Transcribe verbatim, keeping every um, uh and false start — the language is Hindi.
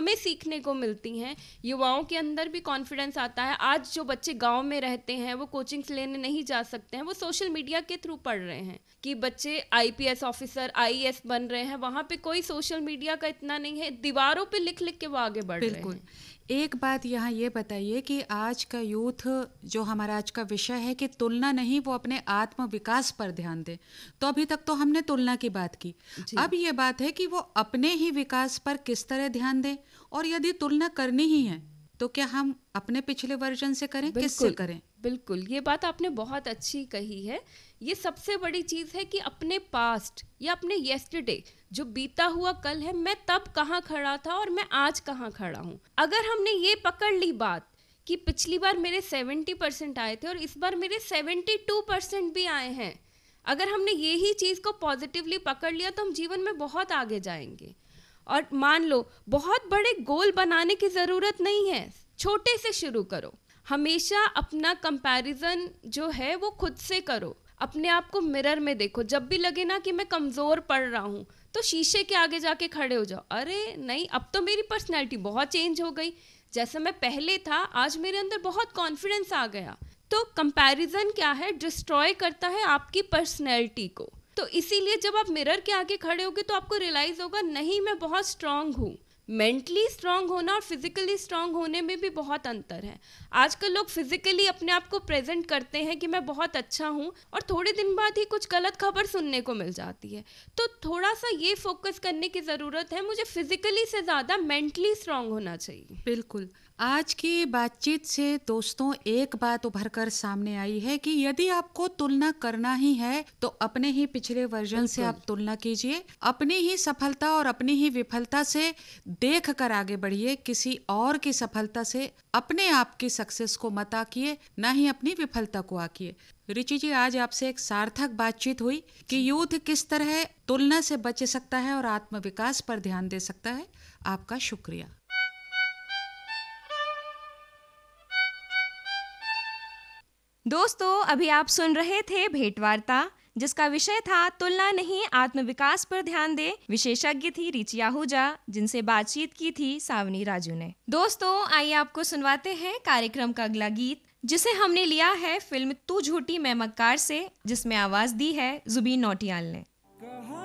हमें सीखने को मिलती हैं। युवाओं के अंदर भी कॉन्फिडेंस आता है। आज जो बच्चे गांव में रहते हैं वो कोचिंग्स लेने नहीं जा सकते हैं, वो सोशल मीडिया के थ्रू पढ़ रहे हैं कि बच्चे आईपीएस ऑफिसर, आईएएस बन रहे हैं। वहाँ पे कोई सोशल मीडिया का इतना नहीं है, दीवारों पे लिख लिख के वो आगे बढ़ रहे हैं। एक बात यहाँ ये बताइए कि आज का यूथ, जो हमारा आज का विषय है कि तुलना नहीं, वो अपने आत्म विकास पर ध्यान दे। तो अभी तक तो हमने तुलना की बात की, अब ये बात है कि वो अपने ही विकास पर किस तरह ध्यान दे, और यदि तुलना करनी ही है तो क्या हम अपने पिछले वर्जन से करें, किससे करें? बिल्कुल, ये बात आपने बहुत अच्छी कही है। ये सबसे बड़ी चीज़ है कि अपने पास्ट या अपने येस्टरडे, जो बीता हुआ कल है, मैं तब कहाँ खड़ा था और मैं आज कहाँ खड़ा हूँ। अगर हमने ये पकड़ ली बात कि पिछली बार मेरे सत्तर परसेंट आए थे और इस बार मेरे बहत्तर परसेंट भी आए हैं, अगर हमने ये ही चीज़ को पॉजिटिवली पकड़ लिया तो हम जीवन में बहुत आगे जाएंगे। और मान लो, बहुत बड़े गोल बनाने की ज़रूरत नहीं है, छोटे से शुरू करो। हमेशा अपना कंपैरिजन जो है वो खुद से करो। अपने आप को मिरर में देखो। जब भी लगे ना कि मैं कमज़ोर पड़ रहा हूँ तो शीशे के आगे जाके खड़े हो जाओ। अरे नहीं, अब तो मेरी पर्सनैलिटी बहुत चेंज हो गई, जैसा मैं पहले था आज मेरे अंदर बहुत कॉन्फिडेंस आ गया। तो कंपैरिजन क्या है, डिस्ट्रॉय करता है आपकी पर्सनैलिटी को। तो इसीलिए जब आप मिरर के आगे खड़े होगे तो आपको रियलाइज़ होगा, नहीं मैं बहुत स्ट्रांग हूँ। मेंटली स्ट्रांग होना और फिजिकली स्ट्रांग होने में भी बहुत अंतर है। आजकल लोग फिजिकली अपने आप को प्रेजेंट करते हैं कि मैं बहुत अच्छा हूँ, और थोड़े दिन बाद ही कुछ गलत खबर सुनने को मिल जाती है। तो थोड़ा सा ये फोकस करने की ज़रूरत है, मुझे फिजिकली से ज़्यादा मेंटली स्ट्रांग होना चाहिए। बिल्कुल। आज की बातचीत से दोस्तों एक बात उभर कर सामने आई है कि यदि आपको तुलना करना ही है तो अपने ही पिछले वर्जन से आप तुलना कीजिए। अपनी ही सफलता और अपनी ही विफलता से देख कर आगे बढ़िए, किसी और की सफलता से अपने आप की सक्सेस को मत आकिए, ना ही अपनी विफलता को आकिए। रिची जी, आज आपसे एक सार्थक बातचीत हुई कि यूथ किस तरह तुलना से बच सकता है और आत्मविकास पर ध्यान दे सकता है। आपका शुक्रिया। दोस्तों, अभी आप सुन रहे थे भेंटवार्ता, जिसका विषय था तुलना नहीं, आत्मविकास पर ध्यान दे। विशेषज्ञ थी रिची आहूजा, जिनसे बातचीत की थी सावनी राजू ने। दोस्तों, आइए आपको सुनवाते हैं कार्यक्रम का अगला गीत, जिसे हमने लिया है फिल्म तू झूठी मैं मक्कार से, जिसमें आवाज दी है जुबीन नौटियाल ने।